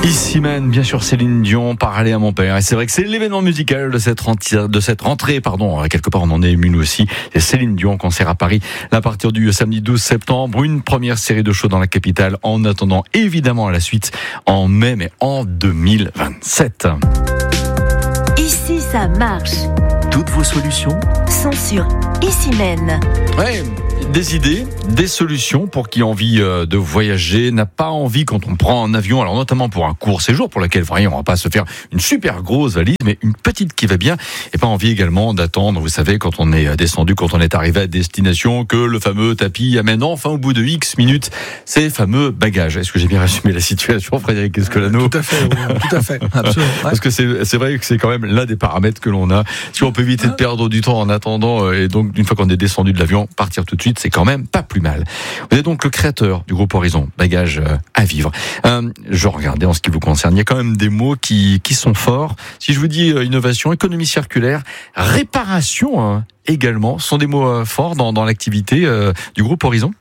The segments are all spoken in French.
Ici même, bien sûr, Céline Dion, Parler à mon père. Et c'est vrai que c'est l'événement musical de cette rentrée, quelque part on en est ému nous aussi. C'est Céline Dion, concert à Paris, à partir du samedi 12 septembre. Une première série de shows dans la capitale, en attendant évidemment la suite en mai, mais en 2027. Ici, ça marche. Toutes vos solutions Sont sur Ici même. Ouais, des idées, des solutions pour qui a envie de voyager, n'a pas envie quand on prend un avion, alors notamment pour un court séjour pour lequel on va pas se faire une super grosse valise, mais une petite qui va bien, et pas envie également d'attendre, vous savez, quand on est descendu, quand on est arrivé à destination, que le fameux tapis amène enfin au bout de X minutes ces fameux bagages. Est-ce que j'ai bien résumé la situation, Frédéric Escolano ? Tout à fait, absolument. Ouais. Parce que c'est vrai que c'est quand même l'un des paramètres que l'on a. Si on peut éviter de perdre du temps en attendant, et donc une fois qu'on est descendu de l'avion, partir tout de suite, c'est quand même pas plus mal. Vous êtes donc le créateur du groupe Horizon, Bagages à vivre. Je regardais en ce qui vous concerne, il y a quand même des mots qui sont forts. Si je vous dis innovation, économie circulaire, réparation également, sont des mots forts dans l'activité du groupe Horizon.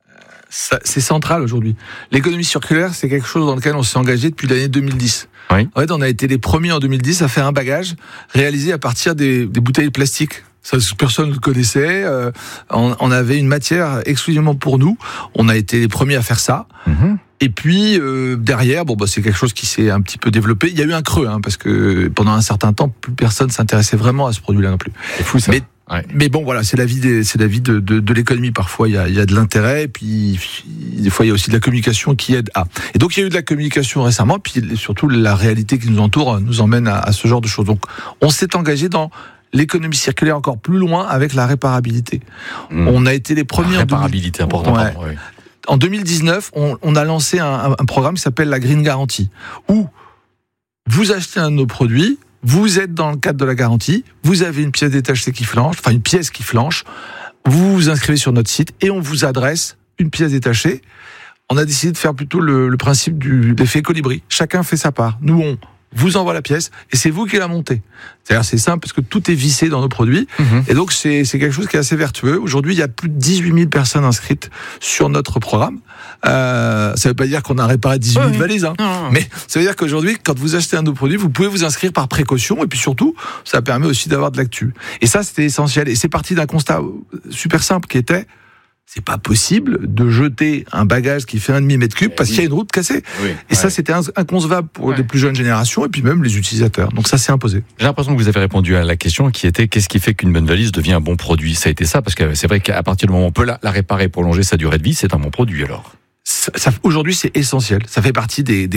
C'est central aujourd'hui. L'économie circulaire, c'est quelque chose dans lequel on s'est engagé depuis l'année 2010. Oui. En fait, on a été les premiers en 2010 à faire un bagage réalisé à partir des bouteilles de plastique. Ça, personne ne le connaissait. On avait une matière exclusivement pour nous. On a été les premiers à faire ça. Mm-hmm. Et puis derrière, c'est quelque chose qui s'est un petit peu développé. Il y a eu un creux, parce que pendant un certain temps, plus personne s'intéressait vraiment à ce produit-là non plus. C'est fou ça. Mais bon, voilà, c'est la vie de l'économie. Parfois, il y a de l'intérêt, et puis des fois, il y a aussi de la communication qui aide à. Et donc, il y a eu de la communication récemment, puis surtout la réalité qui nous entoure nous emmène à ce genre de choses. Donc, on s'est engagé dans l'économie circulaire encore plus loin avec la réparabilité. On a été les premiers. La réparabilité, important. Ouais. Oui. En 2019, on a lancé un programme qui s'appelle la Green Guarantee, où vous achetez un de nos produits, vous êtes dans le cadre de la garantie, vous avez une pièce détachée qui flanche, une pièce qui flanche, vous vous inscrivez sur notre site et on vous adresse une pièce détachée. On a décidé de faire plutôt le principe de l'effet colibri. Chacun fait sa part. Nous, on vous envoie la pièce et c'est vous qui la montez. C'est-à-dire, c'est simple parce que tout est vissé dans nos produits. Et donc, c'est quelque chose qui est assez vertueux. Aujourd'hui, il y a plus de 18 000 personnes inscrites sur notre programme. Ça ne veut pas dire qu'on a réparé 18 000 valises, mais ça veut dire qu'aujourd'hui, quand vous achetez un de nos produits, vous pouvez vous inscrire par précaution et puis surtout, ça permet aussi d'avoir de l'actu. Et ça, c'était essentiel. Et c'est parti d'un constat super simple qui était: c'est pas possible de jeter un bagage qui fait 1,5 mètre cube parce qu'il y a une route cassée. Ça, c'était inconcevable pour les plus jeunes générations et puis même les utilisateurs. Donc ça s'est imposé. J'ai l'impression que vous avez répondu à la question qui était: qu'est-ce qui fait qu'une bonne valise devient un bon produit ? Ça a été ça, parce que c'est vrai qu'à partir du moment où on peut la réparer, prolonger sa durée de vie, c'est un bon produit alors. Aujourd'hui, c'est essentiel. Ça fait partie de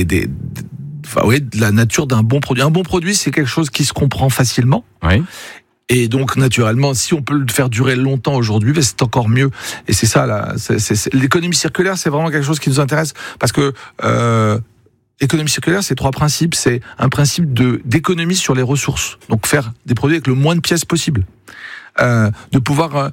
la nature d'un bon produit. Un bon produit, c'est quelque chose qui se comprend facilement. Oui. Et donc, naturellement, si on peut le faire durer longtemps aujourd'hui, c'est encore mieux. Et c'est ça, là. L'économie circulaire, c'est vraiment quelque chose qui nous intéresse. Parce que l'économie circulaire, c'est 3 principes. C'est un principe d'économie sur les ressources. Donc, faire des produits avec le moins de pièces possible. De pouvoir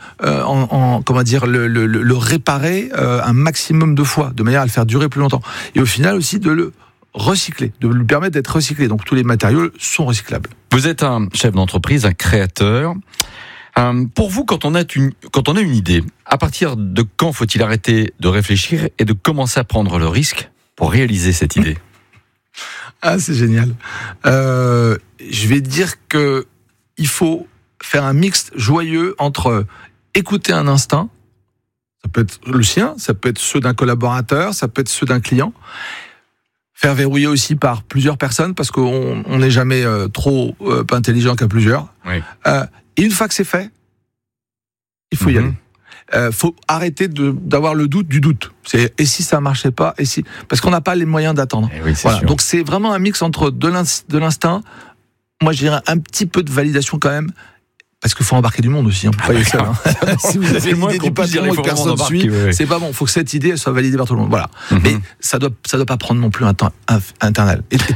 le réparer un maximum de fois, de manière à le faire durer plus longtemps. Et au final aussi de le recycler, de lui permettre d'être recyclé. Donc tous les matériaux sont recyclables. Vous êtes un chef d'entreprise, un créateur. Pour vous, quand on a une idée, à partir de quand faut-il arrêter de réfléchir et de commencer à prendre le risque pour réaliser cette idée ? Ah, c'est génial. Je vais dire que il faut faire un mix joyeux entre écouter un instinct, ça peut être le sien, ça peut être ceux d'un collaborateur, ça peut être ceux d'un client, faire verrouiller aussi par plusieurs personnes, parce qu'on n'est jamais trop intelligent qu'à plusieurs. Oui. Et une fois que c'est fait, il faut y aller. Faut arrêter d'avoir le doute du doute. C'est et si ça marchait pas, et si, parce qu'on n'a pas les moyens d'attendre. Oui, voilà. Donc c'est vraiment un mix entre de l'instinct, moi je dirais un petit peu de validation quand même. Parce qu'il faut embarquer du monde aussi, on peut pas y aller seul. Si vous avez l'idée du patron et que personne ne suit, c'est pas bon. Il faut que cette idée elle soit validée par tout le monde. Voilà. Mais ça doit pas prendre non plus un temps éternel.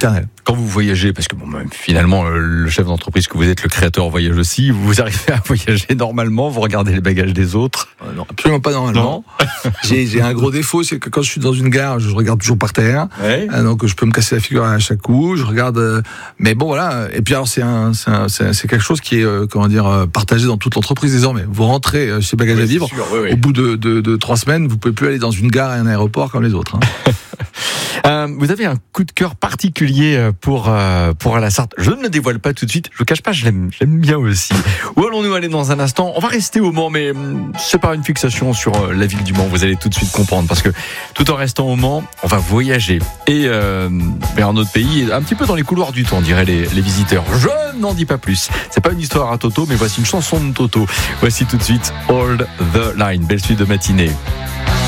quand vous voyagez, parce que finalement, le chef d'entreprise que vous êtes, le créateur voyage aussi, vous arrivez à voyager normalement, vous regardez les bagages des autres? Non, absolument pas normalement. J'ai un gros défaut, c'est que quand je suis dans une gare, je regarde toujours par terre. Ouais. Donc je peux me casser la figure à chaque coup. Je regarde, mais bon voilà. Et puis alors c'est quelque chose qui est partagé dans toute l'entreprise désormais. Vous rentrez chez Bagages à Vivre, sûr, au bout de 3 semaines, vous pouvez plus aller dans une gare et un aéroport comme les autres. Vous avez un coup de cœur particulier pour la Sarthe. Je ne le dévoile pas tout de suite. Je vous cache pas, je l'aime bien aussi. Où allons-nous aller dans un instant? On va rester au Mans, mais c'est pas une fixation sur la ville du Mans. Vous allez tout de suite comprendre, parce que tout en restant au Mans, on va voyager et vers un autre pays, un petit peu dans les couloirs du temps, diraient les visiteurs. Je n'en dis pas plus. C'est pas une histoire à Toto, mais voici une chanson de Toto. Voici tout de suite Hold the Line. Belle suite de matinée.